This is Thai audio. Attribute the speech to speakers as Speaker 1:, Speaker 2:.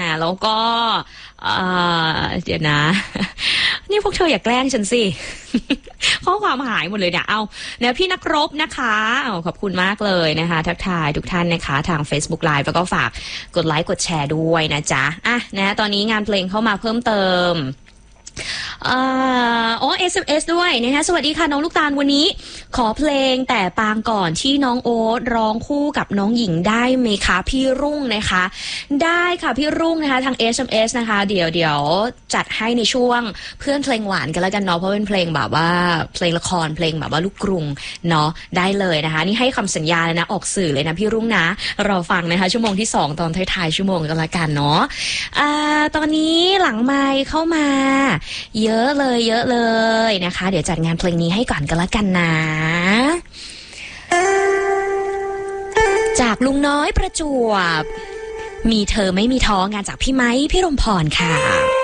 Speaker 1: แล้วก็เดี๋ยวนะ นี่พวกเธออย่าแกล้งฉันสิ ข้อความหายหมดเลยเนี่ยเอาเนี่ยพี่นักรบนะคะขอบคุณมากเลยนะคะทักทายทุกท่านนะคะทาง Facebook Live แล้วก็ฝากกดไลค์กดแชร์ด้วยนะจ๊ะนะตอนนี้งานเพลงเข้ามาเพิ่มเติมSMS ด้วยนะคะสวัสดีค่ะน้องลูกตาลวันนี้ขอเพลงแต่ปางก่อนที่น้องโอ๊ตร้องคู่กับน้องหญิงได้ไหมคะพี่รุ่งนะคะได้ค่ะพี่รุ่งนะคะทาง SMS นะคะเดี๋ยวจัดให้ในช่วงเพื่อนเพลงหวานกันแล้วกันเนาะเพราะเป็นเพลงแบบว่าเพลงละครเพลงแบบว่าลูกกรุงเนาะได้เลยนะคะนี่ให้คำสัญญาเลยนะออกสื่อเลยนะพี่รุ่งนะเราฟังนะคะชั่วโมงที่2ตอนท้ายๆชั่วโมงกันละกันเนาะตอนนี้หลังไมค์เข้ามาเยอะเลยนะคะเดี๋ยวจัดงานเพลงนี้ให้ก่อนกันละกันนะจากลุงน้อยประจวบมีเธอไม่มีท้องานจากพี่ไม้พี่รมพรค่ะ